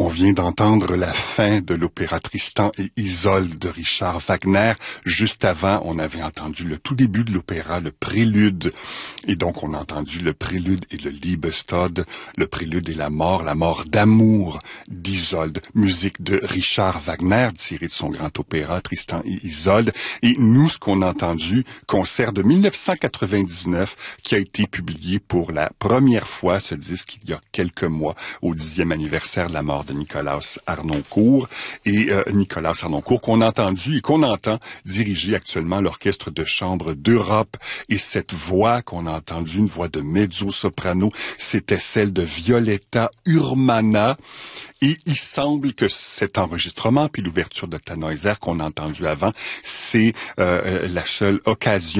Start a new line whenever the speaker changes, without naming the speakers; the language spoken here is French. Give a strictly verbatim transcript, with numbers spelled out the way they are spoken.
On vient d'entendre la fin de l'opéra Tristan et Isolde de Richard Wagner. Juste avant, on avait entendu le tout début de l'opéra, le prélude. Et donc, on a entendu le prélude et le Liebestod, le prélude et la mort, la mort d'amour d'Isolde. Musique de Richard Wagner, tirée de son grand opéra Tristan et Isolde. Et nous, ce qu'on a entendu, concert de mille neuf cent quatre-vingt-dix-neuf, qui a été publié pour la première fois, ce disque, il y a quelques mois, au dixième anniversaire de la mort de Nicolas Harnoncourt. Et euh, Nicolas Harnoncourt, qu'on a entendu et qu'on entend diriger actuellement l'Orchestre de chambre d'Europe. Et cette voix qu'on a entendue, une voix de mezzo-soprano, c'était celle de Violetta Urmana. Et il semble que cet enregistrement, puis l'ouverture de Tannhäuser qu'on a entendu avant, c'est euh, la seule occasion